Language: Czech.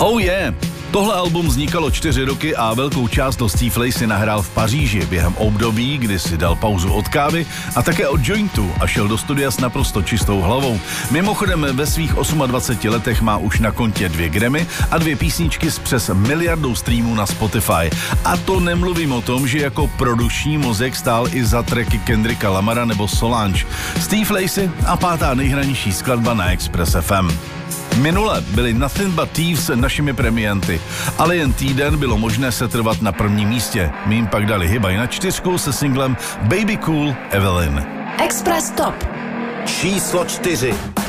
Oh yeah! Tohle album vznikalo 4 roky a velkou část to Steve Lacy nahrál v Paříži během období, kdy si dal pauzu od kávy a také od jointu a šel do studia s naprosto čistou hlavou. Mimochodem ve svých 28 letech má už na kontě 2 Grammy a 2 písničky s přes 1 miliardou streamů na Spotify. A to nemluvím o tom, že jako produkční mozek stál i za tracky Kendricka Lamara nebo Solange. Steve Lacy a 5. nejhranější skladba na Express FM. Minule byli Nothing But Thieves našimi premianty, ale jen týden bylo možné se trvat na prvním místě. My jim pak dali hybaj na 4 se singlem Baby Cool Evelyn. Express Top číslo 4.